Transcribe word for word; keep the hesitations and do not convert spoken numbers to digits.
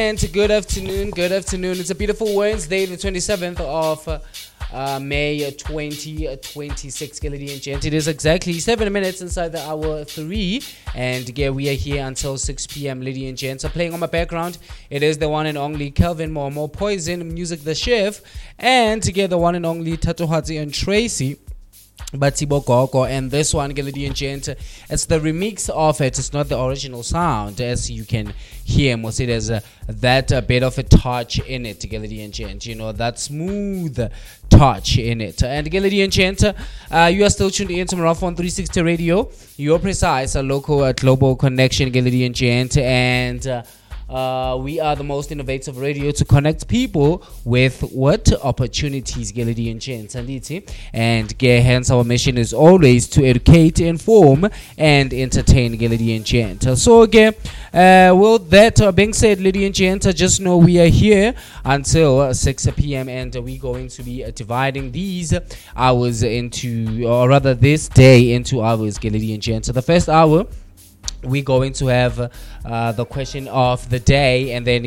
And good afternoon, good afternoon. It's a beautiful Wednesday, the twenty-seventh of uh, uh, May twenty twenty-six. Ladies and gents, it is exactly seven minutes inside the hour three, and yeah, we are here until six p.m. Ladies and gents, so playing on my background, it is the one and only Kelvin Momo, Poison Music, the chef, and together one and only Tatohati and Tracy. Batibo Gogo, and this one, Ladies and gents, it's the remix of it. It's not the original sound, as you can hear. Most it has uh, that uh, bit of a touch in it, Ladies and gents. You know, that smooth touch in it. And Ladies and gents, uh, you are still tuned in to Marathon three sixty Radio, your precise uh, local uh, global connection, Ladies and gents, and. Uh, Uh, we are the most innovative radio to connect people with what opportunities, Ladies and gents, and hence our mission is always to educate, inform, and entertain, Ladies and gents. So again, uh, with that uh, being said, Ladies and gents, just know we are here until uh, six p.m. and uh, we're going to be uh, dividing these hours into, or rather this day into hours, Ladies and gents. So the first hour, we're going to have uh, the question of the day, and then